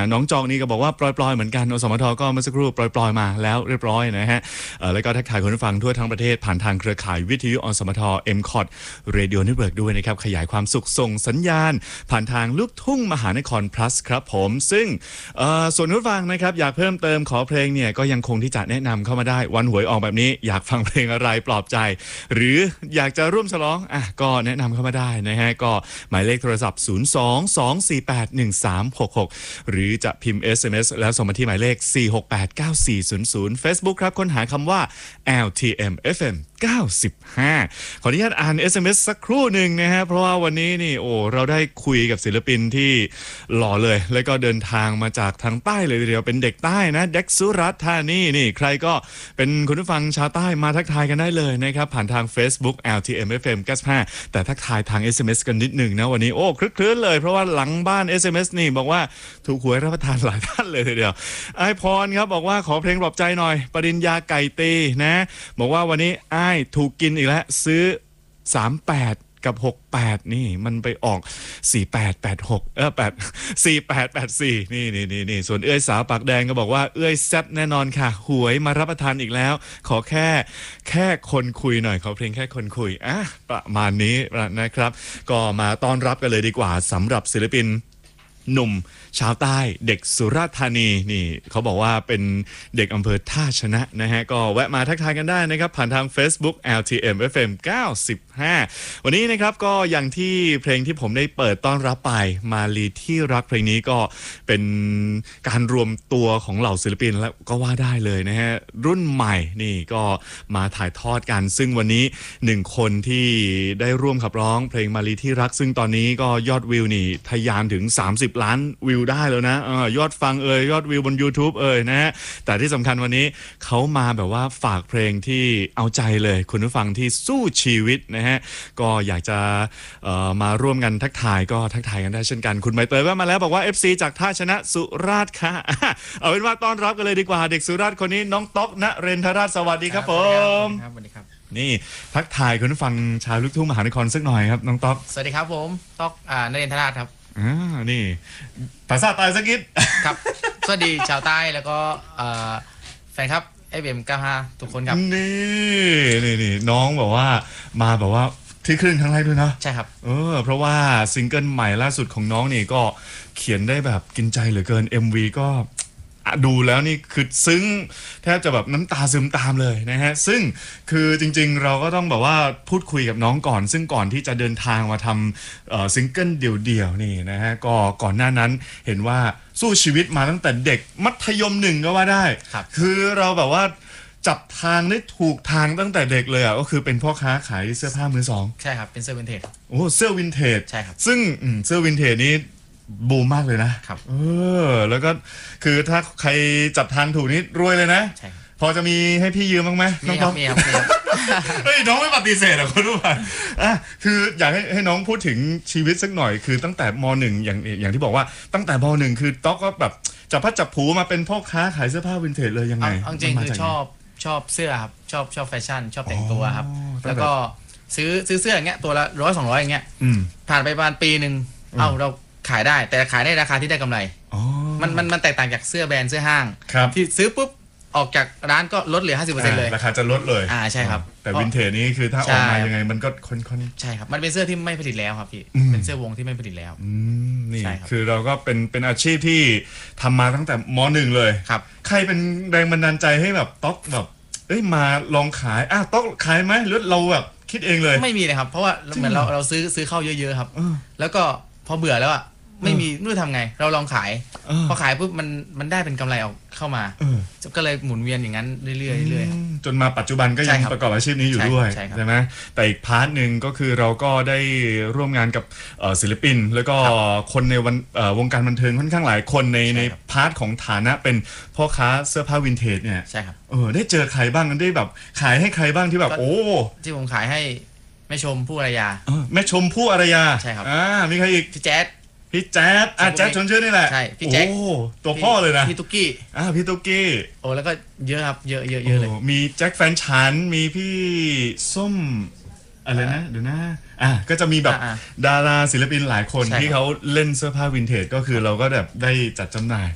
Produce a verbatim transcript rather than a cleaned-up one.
น้องจองนี่ก็บอกว่าปล่อยๆเหมือนกันอสมทก็เมื่อสักครู่ปล่อยๆมาแล้วเรียบร้อยนะฮะแล้วก็ทักทายคุณผู้ฟังทั่วทั้งประเทศผ่านทางเครือข่ายวิทยุอสมท เอ็ม คอท Radio Network ด้วยนะครับขยายความสุขส่งสัญญาณผ่านทางลูกทุ่งมหานคร plus ครับผมซึ่งส่วนคุณผู้ฟังนะครับอยากเพิ่มเติมขอเพลงเนี่ยก็ยังคงที่จะแนะนำเข้ามาได้วันหวยออกแบบนี้อยากฟังเพลงอะไรปลอบใจหรืออยากจะร่วมฉลองอ่ะก็แนะนำเข้ามาได้นะฮะก็หมายเลขโทรศัพท์ศูนย์ สอง สอง สี่ แปด หนึ่ง สาม หก หกหรือจะพิมพ์ เอส เอ็ม เอส แล้วส่งมาที่หมายเลขสี่ หก แปด เก้า สี่ ศูนย์ ศูนย์ Facebook ครับค้นหาคำว่า แอล ที เอ็ม เอฟ เอ็ม เก้าสิบห้าขออนุญาตอ่าน เอส เอ็ม เอส สักครู่หนึ่งนะฮะเพราะว่าวันนี้นี่โอ้เราได้คุยกับศิลปินที่หล่อเลยแล้วก็เดินทางมาจากทางใต้เลยทีเดียวเป็นเด็กใต้นะเด็กสุราษฎร์ธานีนี่ใครก็เป็นคุณผู้ฟังชาวใต้มาทักทายกันได้เลยนะครับผ่านทาง Facebook แอล ที เอ็ม เอฟ เอ็ม เก้าสิบห้าแต่ทักทายทาง เอส เอ็ม เอส กันนิดหนึ่งนะวันนี้โอ้คลึกคลื้นเลยเพราะว่าหลังบ้าน เอส เอ็ม เอส นี่บอกว่าถูกหวยรับประทานหลายท่านเลยทีเดียวไอพรครับบอกว่าขอเพลงปลอบใจหน่อยปริญญาไก่ตีนะบอกว่าวันนี้ไอถูกกินอีกแล้วซื้อสามสิบแปดกับหกสิบแปดนี่มันไปออกสี่สิบแปด แปดสิบหกเออ8 สี่สิบแปด แปดสิบสี่นี่นี่ๆๆส่วนเอื้อยสาวปากแดงก็บอกว่าเอื้อยแซ่บแน่นอนค่ะหวยมารับประทานอีกแล้วขอแค่แค่คนคุยหน่อยขอเพลงแค่คนคุยอ่ะประมาณนี้นะครับก็มาต้อนรับกันเลยดีกว่าสำหรับศิลปินหนุ่มชาวใต้เด็กสุราษฎร์ธานีนี่เขาบอกว่าเป็นเด็กอำเภอท่าชนะนะฮะก็แวะมาทักทายกันได้นะครับผ่านทาง Facebook แอล ที เอ็ม เอฟ เอ็ม เก้าสิบห้าวันนี้นะครับก็อย่างที่เพลงที่ผมได้เปิดต้อนรับไปมาลีที่รักเพลงนี้ก็เป็นการรวมตัวของเหล่าศิลปินแล้วก็ว่าได้เลยนะฮะรุ่นใหม่นี่ก็มาถ่ายทอดกันซึ่งวันนี้หนึ่งคนที่ได้ร่วมขับร้องเพลงมาลีที่รักซึ่งตอนนี้ก็ยอดวิวนี่ทะยานถึงสามสิบล้านวิวได้แล้วนะเออยอดฟังเอ่ยยอดวิวบน YouTube เอ่ยนะฮะแต่ที่สำคัญวันนี้เขามาแบบว่าฝากเพลงที่เอาใจเลยคุณผู้ฟังที่สู้ชีวิตนะฮะก็อยากจะเอ่อมาร่วมกันทักทายก็ทักทายกันได้เช่นกันคุณใบเตยว่ามาแล้วบอกว่า เอฟ ซี จากท่าชนะสุราษฎร์ค่ะเอาเป็นว่าต้อนรับกันเลยดีกว่าเด็กสุราษฎร์คนนี้น้องต๊อกณเรนทราชสวัสดีครับผมครับสวัสดีครับนี่ทักทายคุณผู้ฟังชาวลูกทุ่งมหานครสักหน่อยครับน้องต๊อกสวัสดีครับผมต๊อกอ่านเรนทราชครับอ่านี่ภาษาใต้สักนิดครับสวัสดีชาวใต้แล้วก็แฟนครับ เอฟ เอ็ม เก้าสิบห้าทุกคนครับนี่นี่นี่น้องบอกว่ามาแบบว่าที่ครึ่งครั้งแรกด้วยนะใช่ครับเออเพราะว่าซิงเกิลใหม่ล่าสุดของน้องนี่ก็เขียนได้แบบกินใจเหลือเกิน เอ็ม วี ก็ดูแล้วนี่คือซึ้งแทบจะแบบน้ำตาซึมตามเลยนะฮะซึ่งคือจริงๆเราก็ต้องแบบว่าพูดคุยกับน้องก่อนซึ่งก่อนที่จะเดินทางมาทำซิงเกิลเดี่ยวๆนี่นะฮะก็ก่อนหน้านั้นเห็นว่าสู้ชีวิตมาตั้งแต่เด็กมัธยมหนึ่งก็ว่าได้คือเราแบบว่าจับทางได้ถูกทางตั้งแต่เด็กเลยอ่ะก็คือเป็นพ่อค้าขายเสื้อผ้ามือสองใช่ครับเป็นเสื้อวินเทจโอ้เสื้อวินเทจใช่ครับซึ่งเสื้อวินเทจนี้บูมมากเลยนะครับเออแล้วก็คือถ้าใครจับทางถูกนี่รวยเลยนะใช่พอจะมีให้พี่ยืมบ้างไหมน้องมีครับมีครับเฮ้ยน้องไม่ปฏิเสธอ่ะคุณผู้ฟังอ่ะคืออยากให้ให้น้องพูดถึงชีวิตสักหน่อยคือตั้งแต่มหนึ่งอย่างอย่างที่บอกว่าตั้งแต่มหนึ่งคือต๊อกก็แบบจับพัดจับผูมาเป็นพ่อค้าขายเสื้อผ้าวินเทจเลยยังไงจริงคือชอบชอบเสื้อครับชอบชอบแฟชั่นชอบแต่งตัวครับแล้วก็ซื้อซื้อเสื้ออย่างเงี้ยตัวละร้อยสองร้อยอย่างเงี้ยผ่านไปประมาณปีหนึ่งเอ้าเราขายได้แต่ขายได้ราคาที่ได้กำไรมันมันมันแตกต่างจากเสื้อแบรนด์เสื้อห้างที่ซื้อปุ๊บออกจากร้านก็ลดเหลือ ห้าสิบเปอร์เซ็นต์ เลยราคาจะลดเลยอ่าใช่ครับแต่วินเทจนี้คือถ้าออกมายังไงมันก็ค่อนๆใช่ครับมันเป็นเสื้อที่ไม่ผลิตแล้วครับพี่เป็นเสื้อวงที่ไม่ผลิตแล้วนี่คือเราก็เป็นเป็นอาชีพที่ทำมาตั้งแต่ม.หนึ่งเลยครับใครเป็นแรงบันดาลใจให้แบบต๊อกแบบเอ้ยมาลองขายอ่ะต๊อกขายไหมหรือเราแบบคิดเองเลยไม่มีเลยครับเพราะว่าเหมือนเราเราซื้อซื้อเข้าเยอะๆครับแล้วก็พอเบื่อแล้วอ่ะไม่มีไม่รู้ทำไงเราลองขายพอขายปุ๊บมันมันได้เป็นกำไรออกเข้ามาก็เลยหมุนเวียนอย่างนั้นเรื่อยๆเรื่อยๆจนมาปัจจุบันก็ยังประกอบอาชีพนี้อยู่ด้วยใช่ไหมแต่อีกพาร์ทหนึ่งก็คือเราก็ได้ร่วมงานกับศิลปินแล้วก็คนในวันวงการบันเทิงค่อนข้างหลายคนในในพาร์ทของฐานะเป็นพ่อค้าเสื้อผ้าวินเทจเนี่ยใช่ครับเออได้เจอใครบ้างกันได้แบบขายให้ใครบ้างที่แบบโอ้ที่ผมขายให้แม่ชมผู้อารยาแม่ชมผู้อารยาใช่ครับอ่ามีใครอีกพี่แจ๊ดพี่แจ๊ดอ่ะแจ๊ดชวนชื่อนี่แหละใช่พี่แจ๊ดโอ้ตัวพ่อเลยนะพี่ตุ๊กกี้อ่าพี่ตุ๊กกี้โอ้แล้วก็เยอะครับเยอะเยอะเยอะเลยมีแจ็คแฟนฉันมีพี่ส้มอะไรนะเดี๋ยวนะอ่ะก็จะมีแบบดาราศิลปินหลายคนที่เขาเล่นเสื้อผ้าวินเทจก็คือเราก็แบบได้จัดจำหน่าย